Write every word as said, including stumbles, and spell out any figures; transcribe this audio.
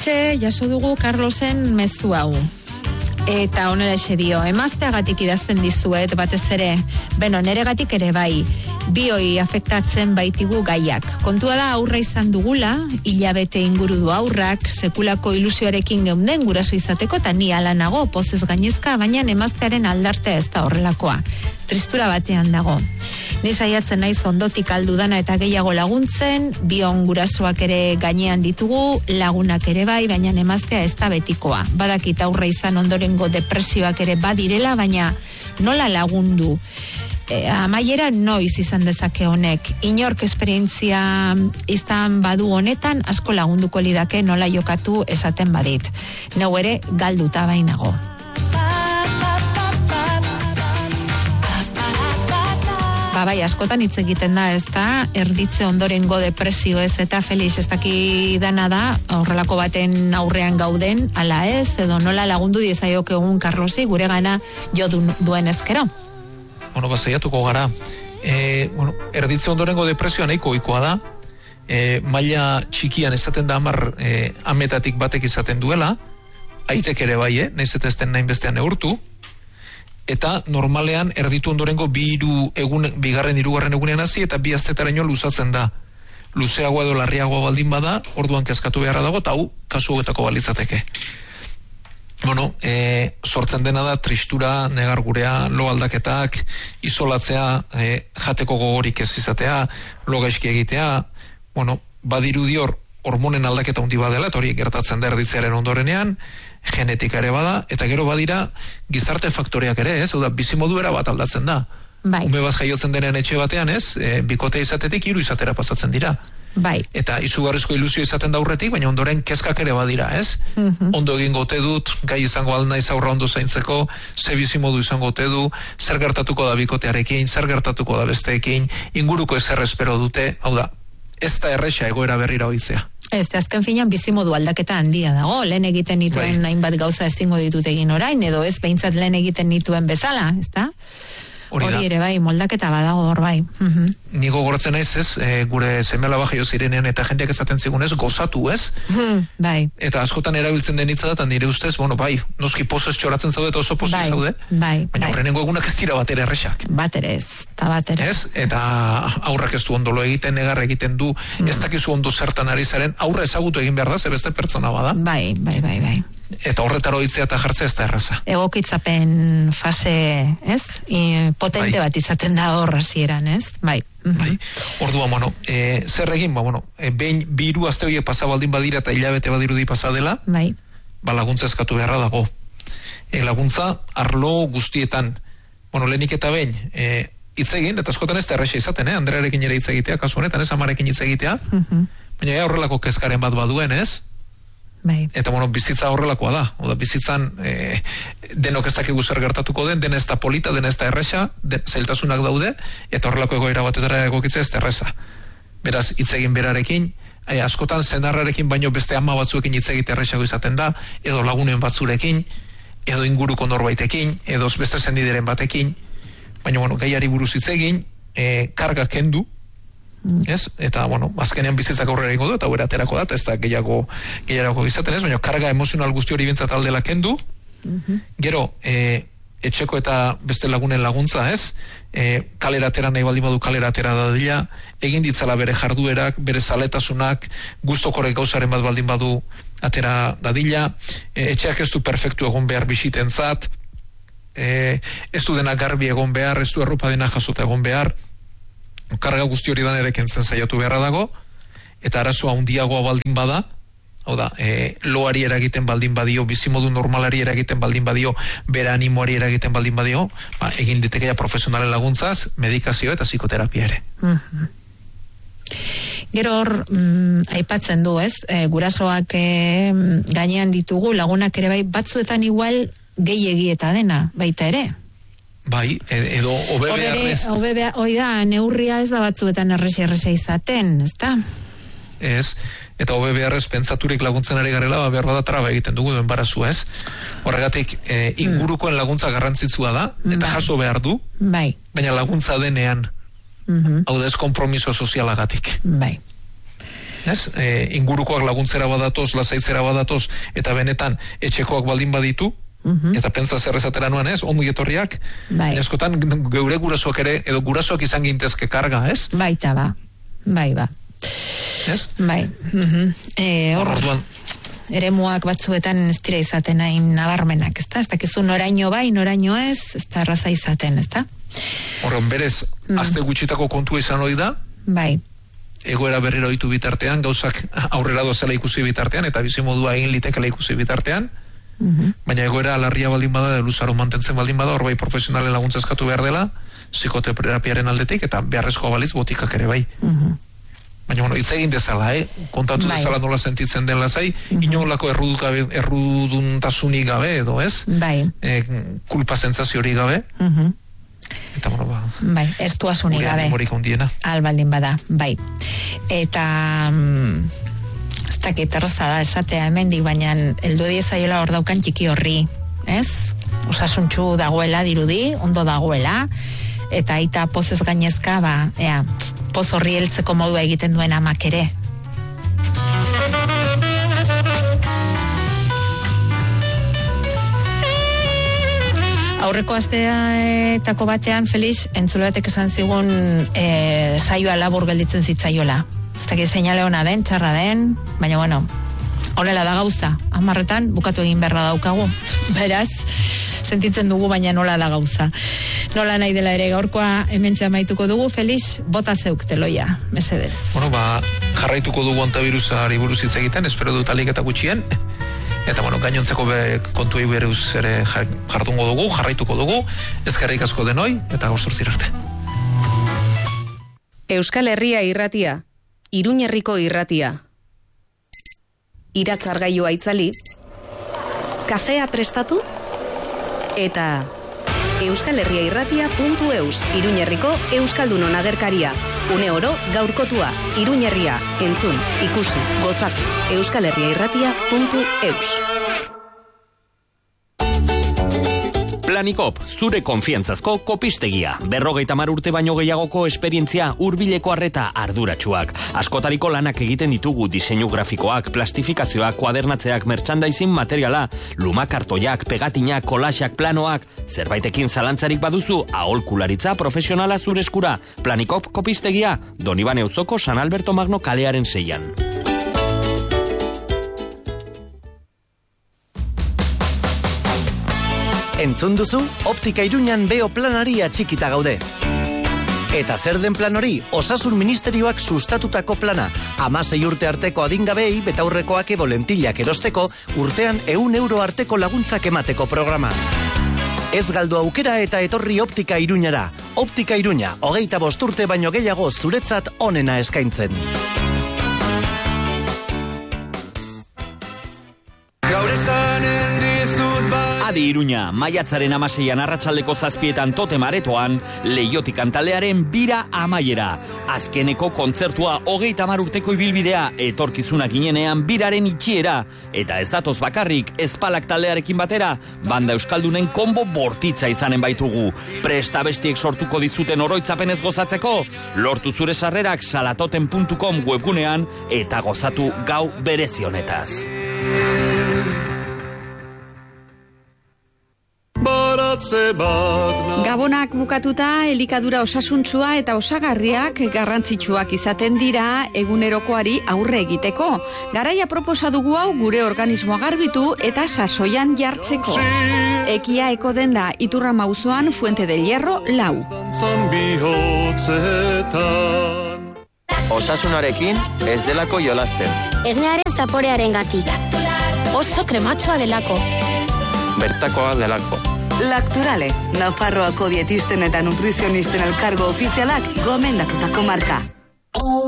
Hortxe, jaso dugu Carlosen mezu hau. Eta honela ese dio, emazteagatik idazten dizuet batez ere, beno, neregatik ere bai, bioi afektatzen baitigu gaiak. Kontua da aurra izan dugula, hilabete inguru du aurrak, sekulako ilusioarekin geunden guraso izateko, eta ni ala nago, pozez gainezka, baina emaztearen aldartea ez da horrelakoa. Tristura batean dago. Ni saiatzen naiz ondotik aldudana eta gehiago laguntzen, bion gurasoak ere gainean ditugu, lagunak ere bai, baina emaztea ez da betikoa. Badakit aurra izan ondorengo depresioak ere badirela, baina nola lagundu? E, amaiera noiz izan dezake honek. Inork esperientzia izan badu honetan, asko lagunduko lidake nola jokatu esaten badit. Neu ere galduta bainago. Ba, bai, askotan hitz egiten da, ez da, erditze ondorengo depresio ez, eta Felix, ez daki dana da, horrelako baten aurrean gauden, ala ez, edo nola lagundu diezaiok egun Carlosi, gure gana jo du, duen ezkero. Bueno, bazaiatuko gara. E, bueno, erditze ondorengo depresioa nahiko ohikoa da, e, maila txikian esaten da hamar e, ametatik batek izaten duela, aitek ere bai, eh? Naiz eta ez den nahin bestean neurtu, eta normalean erditu ondorengo bi hiru egun, bigarren hirugarren egunean hasi eta bi astetaraino luzatzen da. Luzeagoa edo larriagoa baldin bada, orduan kezkatu beharra dago, eta hau kasu hauetako balitzateke. Bueno, e, sortzen dena da tristura, negar gurea, lo aldaketak, isolatzea, e, jateko gogorik ez izatea, lo gaizki egitea, bueno, badirudi hor hormonen aldaketa handi badela, eta hori gertatzen da erditzearen ondorenean, genetika ere bada, eta gero badira gizarte faktoreak ere, ez? Oda, bizimoduera bat aldatzen da. Bai. Ume bat jaiotzen denean etxe batean, ez? E, bikote izatetik hiru izatera pasatzen dira. Bai. Eta izugarrizko ilusio izaten da aurretik, baina ondoren kezkak ere badira, ez? Mm-hmm. Ondo egingo ote dut, gai izango alnaiz aurra ondo zaintzeko, ze bizimodu izango ote du, zer gertatuko da bikotearekin, zer gertatuko da besteekin, inguruko ezer espero dute, hau da, ez da erresa egoera berrira hoitzea. Ez, azken finan bizimodu aldaketa handia dago, lehen egiten nituen bai. Hainbat gauza ezingo ditut egin orain, edo ez behintzat lehen egiten nituen bezala, ez da? Hori, Hori ere bai, moldaketa badago hor bai. Uh-huh. Ni gogoratzen naiz, ez, e, gure seme-alaba jaio zirenean eta jendeak esaten zigunez gozatu, ez? Uh-huh. Bai. Eta askotan erabiltzen den hitza da, eta nire ustez, bueno, bai, noski pozez txoratzen zaude eta oso pozez bai. zaude. Bai. Baina bai. horrenengo egunak ez dira bat ere erresak. Bat ere ez, eta bat ere. Ez? Eta aurrak ez du ondolo egiten, negar egiten du, mm. ez dakizu ondo zertan ari zaren, aurra ezagutu egin behar da, ze beste pertsona bada. Bai, bai, bai, bai. Eta horretara oitzea eta jartzea ez da erraza. Egokitzapen fase, ez? I, potente bai. Bat izaten da hor hasieran, ez? Bai. Bai. Orduan, bueno, e, zer egin, ba, bueno, e, behin biru aste horiek pasa baldin badira eta hilabete badirudi pasa dela, bai. Ba laguntza eskatu beharra dago. E, laguntza arlo guztietan, bueno, lehenik eta behin, e, hitz egin, eta askotan ez da erresa izaten, eh? Andrearekin ere hitz egitea, kasu honetan, ez amarekin hitz egitea, uh-huh. Baina ja horrelako kezkaren bat baduen, ez? Bai. Eta bueno, bizitza horrelakoa da. Oda, bizitzan e, denok ez dakigu zer gertatuko den, den ez da polita, den ez da erresa, zailtasunak daude, eta horrelako egoera batetara egokitzea ez da erresa. Beraz, hitz egin berarekin, e, askotan senarrarekin baino beste ama batzuekin hitz egite erresago izaten da, edo lagunen batzurekin, edo inguruko norbaitekin, edo beste sendideren batekin, baina bueno, gaiari buruz hitz egin, e, karga kendu, ez? Eta, bueno, azkenean bizitzak aurrera egingo du, eta hori aterako da, ez da gehiago, gehiago izaten ez, baina karga emozional guzti hori bintzat aldela kendu, uh-huh. Gero, e, etxeko eta beste lagunen laguntza, ez? E, kalera atera nahi baldin badu kalera atera dadila, egin ditzala bere jarduerak, bere zaletasunak, gustokorek gauzaren bat baldin badu atera dadila, e, etxeak ez du perfektu egon behar bisitentzat, e, ez du dena garbi egon behar, ez du erropa dena jasota egon behar, karga guzti hori dan ere kentzen saiatu beharra dago, eta arazoa handiagoa baldin bada, hau da, e, loari eragiten baldin badio, bizimodu normalari eragiten baldin badio, bera animoari eragiten baldin badio, ba, egin ditekeia profesionalen laguntzaz, medikazio eta psikoterapia ere. Mm-hmm. Gero hor, mm, aipatzen du, ez? E, gurasoak e, gainean ditugu, lagunak ere bai, batzuetan igual gehiegi eta dena, baita ere. Bai, edo O B B R-ez. O B B R, hoi da, neurria ez da batzuetan erresi erresa izaten, ez da? Ez, eta O B B R-ez pentsaturik laguntzen ari garela, ba, behar bada traba egiten dugu duen barazu, ez? Horregatik, e, ingurukoen laguntza garrantzitsua da, eta bai. Jaso behar du, bai. Baina laguntza denean, mm-hmm. Hau da ez kompromiso sozialagatik. Bai. Ez? E, ingurukoak laguntzera badatoz, lasaitzera badatoz, eta benetan etxekoak baldin baditu, uh-huh. eta pentsa zer esatera nuen, ez? Ongi etorriak, bai. Eskotan geure gurasoak ere, edo gurasoak izan gintezke karga, ez? Baita ba, bai ba. Ez? Bai. Uh-huh. E, hor, orduan, eremuak batzuetan ez dira izaten hain nabarmenak, ezta? Ez dakizu noraino bai, noraino ez, ez da erraza izaten, ezta? Horren berez, mm. aste gutxitako kontua izan hori da, bai. Egoera berriro ditu bitartean, gauzak aurrera dozela ikusi bitartean, eta bizimodua egin litekela ikusi bitartean, uh-huh. baina egoera alarria baldin bada, luzaro mantentzen baldin bada, hor bai profesionalen laguntza eskatu behar dela, psikoterapiaren aldetik, eta beharrezko baliz botikak ere bai. Uh-huh. Baina, bueno, hitz egin dezala, eh? Kontatu bai. Dezala nola sentitzen den lasai, uh-huh. inolako erruduntasunik gabe, edo ez? Bai. E, kulpa sentsaziorik gabe. Uh-huh. Eta bueno, ba, bai, estuasunik gabe. Albaldin bada, bai. Eta mm, ez dakit erraza da esatea hemendik, baina heldu diezaiola hor daukan txiki horri, ez? Osasuntxu dagoela dirudi, ondo dagoela, eta aita pozez gainezka, ba, ea, poz horri heltzeko modua egiten duen amak ere. Aurreko asteetako batean, Felix, entzulatek esan zigun e, saioa labur gelditzen zitzaiola. Ez dakit seinale ona den, txarra den, baina bueno, honela da gauza. Hamarretan bukatu egin beharra daukagu. Beraz, sentitzen dugu, baina nola da gauza. Nola nahi dela ere gaurkoa hemen txamaituko dugu, Felix, bota zeuk teloia, mesedez. Bueno, ba, jarraituko dugu antavirusari buruz hitz egiten, espero dut alik eta gutxien. Eta bueno, gainontzeko be, kontuei beruz ere jardungo dugu, jarraituko dugu, eskerrik asko denoi, eta gaur zortzir arte. Euskal Herria irratia, Iruñ herriko irratia. Iratzargailua itzali, kafea prestatu, eta euskal herria irratia puntu eus, Iruñ herriko euskaldunon agerkaria. Une oro gaurkotua, Iruñ herria, entzun, ikusi, gozatu, euskal herria irratia puntu eus. Planikop, zure konfiantzazko kopistegia. Berrogeita hamar urte baino gehiagoko esperientzia, hurbileko arreta arduratsuak. Askotariko lanak egiten ditugu diseinu grafikoak, plastifikazioak, kuadernatzeak, merchandising materiala, lumakartoiak, pegatinak, kolaxak, planoak. Zerbaitekin zalantzarik baduzu, aholkularitza profesionala zure eskura. Planikop kopistegia, Donibane auzoko San Alberto Magno kalearen seian. Entzun duzu, Optika Iruñan beo planari atxikita gaude. Eta zer den plan hori, Osasun Ministerioak sustatutako plana. Hamasei urte arteko adingabei betaurrekoak ebo lentillak erosteko, urtean ehun euro arteko laguntzak emateko programa. Ez galdu aukera eta etorri Optika Iruñara. Optika Iruña, hogeita bost urte baino gehiago zuretzat onena eskaintzen. Gaur esanen dizut ba Adi Iruña, maiatzaren amaseian arratsaldeko zazpietan totem aretoan, Leiotik antalearen bira amaiera. Azkeneko kontzertua hogeita hamar urteko ibilbidea, etorkizunak ginenean biraren itxiera. Eta ez datoz bakarrik, ezpalak taldearekin batera, banda euskaldunen konbo bortitza izanen baitugu. Presta bestiek sortuko dizuten oroitzapenez gozatzeko, lortu zure sarrerak salatoten puntu com webgunean, eta gozatu gau berezionetaz. Gabonak bukatuta, elikadura osasuntsua eta osagarriak garrantzitsuak izaten dira egunerokoari aurre egiteko. Garaia proposa dugu hau gure organismoa garbitu eta sasoian jartzeko. Ekia eko denda Iturrama auzoan Fuente del Hierro lau. Osasunarekin ez delako jolasten. Esnearen zaporearen gatik. Oso krematxoa delako. Bertakoa delako. Lacturale, Nafarroako dietisten eta nutrizionisten elkargo ofizialak gomendatutako marka.